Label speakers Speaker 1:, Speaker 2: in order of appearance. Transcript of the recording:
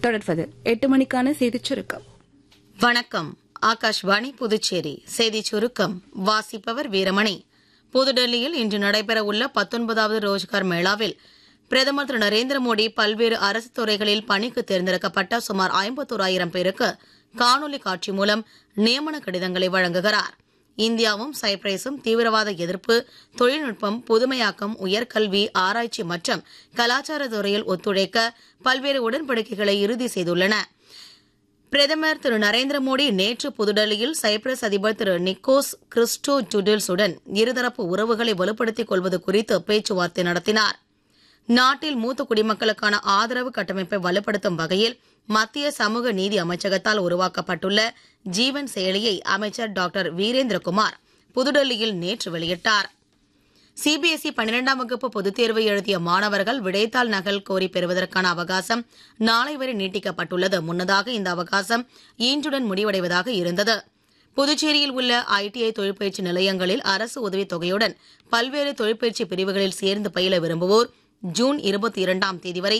Speaker 1: தொடர்வது 8 மணிக்கான செய்திச் சுருக்கம்.
Speaker 2: வணக்கம். ஆகாஷ்வாணி புதுச்சேரி செய்திச் சுருக்கம் வாசிப்பவர் வீரமணி. புதுடெல்லியில் இன்று நடைபெறவுள்ள 19வது ரோஜ்கார் மேளாவில் பிரதமர் திரு நரேந்திர மோடி பல்வேறு அரசு துறைகளில் பணிக்கு தேர்ந்தெடுக்கப்பட்ட சுமார் 51,000 பேருக்கு காணொலி காட்சி மூலம் நியமன கடிதங்களை வழங்குகிறார். இந்தியாவும் சைப்ரஸும் தீவிரவாத எதிர்ப்பு, தொழில்நுட்பம், புதுமையாக்கம், உயர்கல்வி, ஆராய்ச்சி மற்றும் கலாச்சார துறையில் ஒத்துழைக்க பல்வேறு உடன்படிக்கைகளை இறுதி செய்துள்ளன. பிரதமர் திரு நரேந்திர மோடி நேற்று புதுடெல்லியில் சைப்ரஸ் அதிபர் திரு நிக்கோஸ் கிறிஸ்டோடூடில்ஸுடன் இருதரப்பு உறவுகளை வலுப்படுத்திக் கொள்வது குறித்து பேச்சுவார்த்தை நடத்தினார். நாட்டில் மூத்த குடிமக்களுக்கான ஆதரவு கட்டமைப்பை வலுப்படுத்தும் வகையில் மத்திய சமூக நீதி அமைச்சகத்தால் உருவாக்கப்பட்டுள்ள ஜீவன் செயலியை அமைச்சர் டாக்டர் வீரேந்திரகுமார் புதுடெல்லியில் நேற்று வெளியிட்டார். சிபிஎஸ்இ 12ஆம் வகுப்பு பொதுத் தேர்வு எழுதிய மாணவர்கள் விடைத்தாள் நகல் கோரி பெறுவதற்கான அவகாசம் நாளை வரை நீட்டிக்கப்பட்டுள்ளது. முன்னதாக இந்த அவகாசம் இன்றுடன் முடிவடைவதாக இருந்தது. புதுச்சேரியில் உள்ள ஐடிஐ தொழிற்பயிற்சி நிலையங்களில் அரசு உதவித் தொகையுடன் பல்வேறு தொழிற்பயிற்சி பிரிவுகளில் சேர்ந்து பயில விரும்புவோர் ஜூன் 22ஆம் தேதி வரை